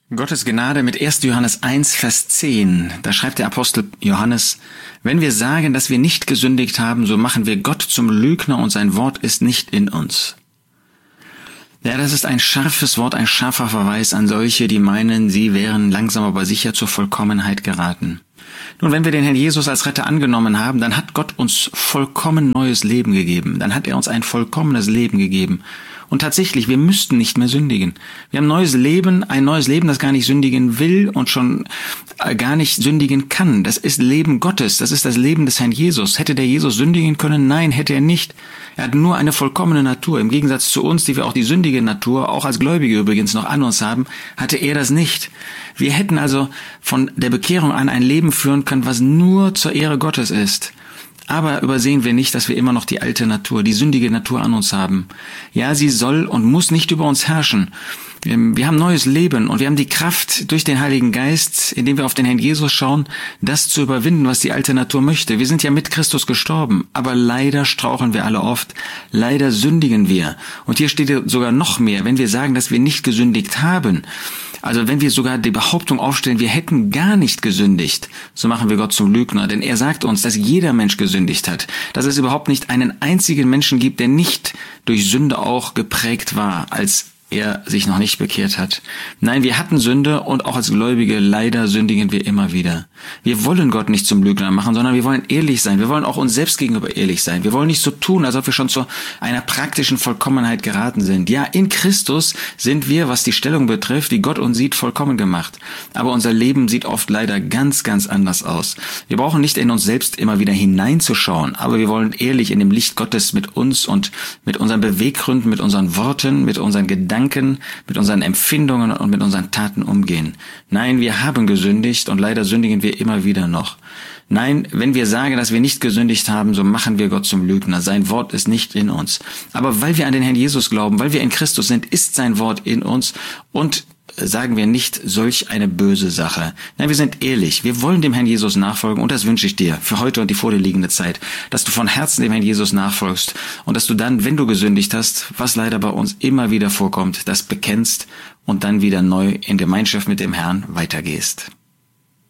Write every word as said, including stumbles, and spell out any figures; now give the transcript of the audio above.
Gottes Gnade mit erster Johannes eins, Vers zehn. Da schreibt der Apostel Johannes: Wenn wir sagen, dass wir nicht gesündigt haben, so machen wir Gott zum Lügner und sein Wort ist nicht in uns. Ja, das ist ein scharfes Wort, ein scharfer Verweis an solche, die meinen, sie wären langsam aber sicher zur Vollkommenheit geraten. Nun, wenn wir den Herrn Jesus als Retter angenommen haben, dann hat Gott uns vollkommen neues Leben gegeben. Dann hat er uns ein vollkommenes Leben gegeben. Und tatsächlich, wir müssten nicht mehr sündigen. Wir haben ein neues Leben, ein neues Leben, das gar nicht sündigen will und schon gar nicht sündigen kann. Das ist Leben Gottes, das ist das Leben des Herrn Jesus. Hätte der Jesus sündigen können? Nein, hätte er nicht. Er hat nur eine vollkommene Natur. Im Gegensatz zu uns, die wir auch die sündige Natur, auch als Gläubige übrigens noch an uns haben, hatte er das nicht. Wir hätten also von der Bekehrung an ein Leben führen können, was nur zur Ehre Gottes ist. Aber übersehen wir nicht, dass wir immer noch die alte Natur, die sündige Natur an uns haben. Ja, sie soll und muss nicht über uns herrschen. Wir haben neues Leben und wir haben die Kraft durch den Heiligen Geist, indem wir auf den Herrn Jesus schauen, das zu überwinden, was die alte Natur möchte. Wir sind ja mit Christus gestorben, aber leider straucheln wir alle oft. Leider sündigen wir. Und hier steht sogar noch mehr, wenn wir sagen, dass wir nicht gesündigt haben. Also wenn wir sogar die Behauptung aufstellen, wir hätten gar nicht gesündigt, so machen wir Gott zum Lügner. Denn er sagt uns, dass jeder Mensch gesündigt hat. Dass es überhaupt nicht einen einzigen Menschen gibt, der nicht durch Sünde auch geprägt war, als er sich noch nicht bekehrt hat. Nein, wir hatten Sünde und auch als Gläubige leider sündigen wir immer wieder. Wir wollen Gott nicht zum Lügner machen, sondern wir wollen ehrlich sein. Wir wollen auch uns selbst gegenüber ehrlich sein. Wir wollen nicht so tun, als ob wir schon zu einer praktischen Vollkommenheit geraten sind. Ja, in Christus sind wir, was die Stellung betrifft, die Gott uns sieht, vollkommen gemacht. Aber unser Leben sieht oft leider ganz, ganz anders aus. Wir brauchen nicht in uns selbst immer wieder hineinzuschauen, aber wir wollen ehrlich in dem Licht Gottes mit uns und mit unseren Beweggründen, mit unseren Worten, mit unseren Gedanken, mit unseren Empfindungen und mit unseren Taten umgehen. Nein, wir haben gesündigt und leider sündigen wir immer wieder noch. Nein, wenn wir sagen, dass wir nicht gesündigt haben, so machen wir Gott zum Lügner. Sein Wort ist nicht in uns. Aber weil wir an den Herrn Jesus glauben, weil wir in Christus sind, ist sein Wort in uns und sagen wir nicht solch eine böse Sache. Nein, wir sind ehrlich. Wir wollen dem Herrn Jesus nachfolgen und das wünsche ich dir für heute und die vor dir liegende Zeit, dass du von Herzen dem Herrn Jesus nachfolgst und dass du dann, wenn du gesündigt hast, was leider bei uns immer wieder vorkommt, das bekennst und dann wieder neu in Gemeinschaft mit dem Herrn weitergehst.